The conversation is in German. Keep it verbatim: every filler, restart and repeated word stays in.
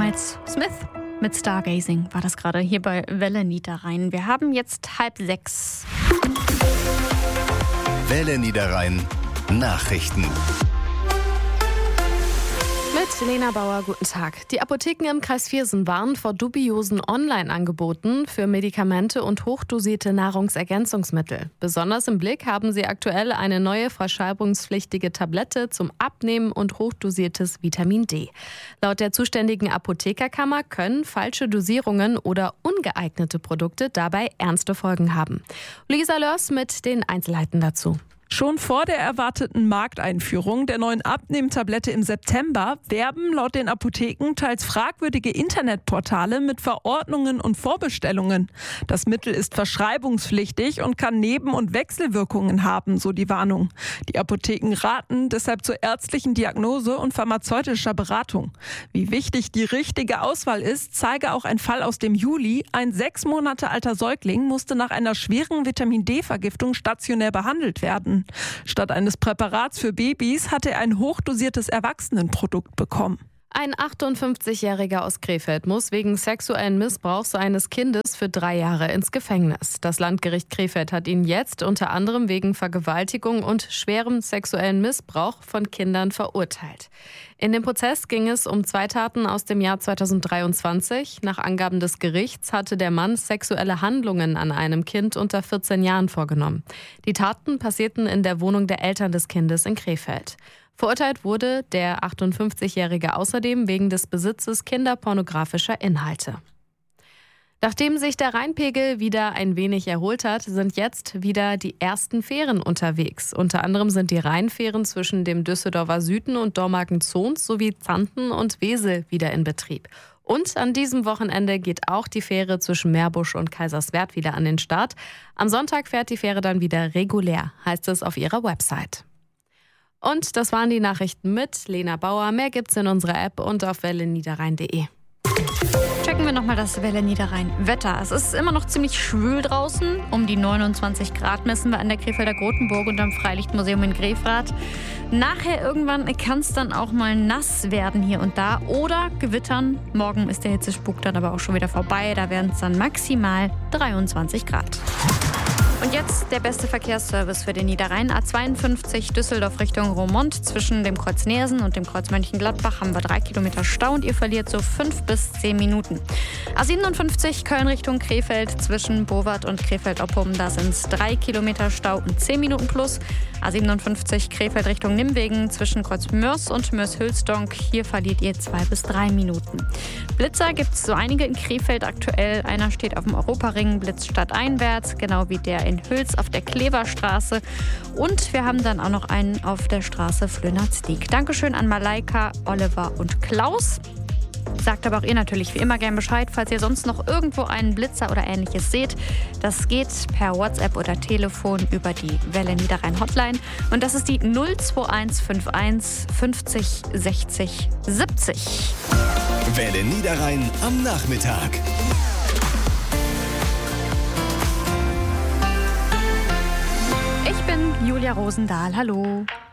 Miles Smith mit Stargazing war das gerade hier bei Welle Niederrhein. Wir haben jetzt halb sechs. Welle Niederrhein Nachrichten. Mit Lena Bauer, guten Tag. Die Apotheken im Kreis Viersen warnen vor dubiosen Online-Angeboten für Medikamente und hochdosierte Nahrungsergänzungsmittel. Besonders im Blick haben sie aktuell eine neue verschreibungspflichtige Tablette zum Abnehmen und hochdosiertes Vitamin D. Laut der zuständigen Apothekerkammer können falsche Dosierungen oder ungeeignete Produkte dabei ernste Folgen haben. Lisa Lörs mit den Einzelheiten dazu. Schon vor der erwarteten Markteinführung der neuen Abnehmtablette im September werben laut den Apotheken teils fragwürdige Internetportale mit Verordnungen und Vorbestellungen. Das Mittel ist verschreibungspflichtig und kann Neben- und Wechselwirkungen haben, so die Warnung. Die Apotheken raten deshalb zur ärztlichen Diagnose und pharmazeutischer Beratung. Wie wichtig die richtige Auswahl ist, zeige auch ein Fall aus dem Juli. Ein sechs Monate alter Säugling musste nach einer schweren Vitamin-D-Vergiftung stationär behandelt werden. Statt eines Präparats für Babys hatte er ein hochdosiertes Erwachsenenprodukt bekommen. Ein achtundfünfzigjähriger aus Krefeld muss wegen sexuellen Missbrauchs seines Kindes für drei Jahre ins Gefängnis. Das Landgericht Krefeld hat ihn jetzt unter anderem wegen Vergewaltigung und schwerem sexuellen Missbrauch von Kindern verurteilt. In dem Prozess ging es um zwei Taten aus dem Jahr zweitausenddreiundzwanzig. Nach Angaben des Gerichts hatte der Mann sexuelle Handlungen an einem Kind unter vierzehn Jahren vorgenommen. Die Taten passierten in der Wohnung der Eltern des Kindes in Krefeld. Verurteilt wurde der achtundfünfzigjährige außerdem wegen des Besitzes kinderpornografischer Inhalte. Nachdem sich der Rheinpegel wieder ein wenig erholt hat, sind jetzt wieder die ersten Fähren unterwegs. Unter anderem sind die Rheinfähren zwischen dem Düsseldorfer Süden und Dormagen-Zons sowie Zanten und Wesel wieder in Betrieb. Und an diesem Wochenende geht auch die Fähre zwischen Meerbusch und Kaiserswerth wieder an den Start. Am Sonntag fährt die Fähre dann wieder regulär, heißt es auf ihrer Website. Und das waren die Nachrichten mit Lena Bauer. Mehr gibt's in unserer App und auf welle niederrhein punkt de. Checken wir nochmal das Welle Niederrhein Wetter. Es ist immer noch ziemlich schwül draußen. Um die neunundzwanzig Grad messen wir an der Krefelder Grotenburg und am Freilichtmuseum in Grefrath. Nachher irgendwann kann es dann auch mal nass werden hier und da oder gewittern. Morgen ist der Hitzespuk dann aber auch schon wieder vorbei. Da werden es dann maximal dreiundzwanzig Grad. Und jetzt der beste Verkehrsservice für den Niederrhein. A zweiundfünfzig Düsseldorf Richtung Roermond. Zwischen dem Kreuz Neersen und dem Kreuz Mönchengladbach haben wir drei Kilometer Stau und ihr verliert so fünf bis zehn Minuten. A siebenundfünfzig Köln Richtung Krefeld. Zwischen Bowart und Krefeld-Oppum, da sind es drei Kilometer Stau und zehn Minuten plus. A siebenundfünfzig Krefeld Richtung Nimwegen. Zwischen Kreuz Mörs und Mörs-Hülsdonk. Hier verliert ihr zwei bis drei Minuten. Blitzer gibt es so einige in Krefeld aktuell. Einer steht auf dem Europaring, blitzt stadteinwärts, genau wie der in Hüls auf der Kleverstraße. Und wir haben dann auch noch einen auf der Straße Flönerz-Diek. Dankeschön an Malaika, Oliver und Klaus. Sagt aber auch ihr natürlich wie immer gern Bescheid, falls ihr sonst noch irgendwo einen Blitzer oder Ähnliches seht. Das geht per WhatsApp oder Telefon über die Welle Niederrhein Hotline. Und das ist die null zwei eins fünf eins fünfzig sechzig siebzig. Welle Niederrhein am Nachmittag. Ich bin Julia Rosendahl. Hallo.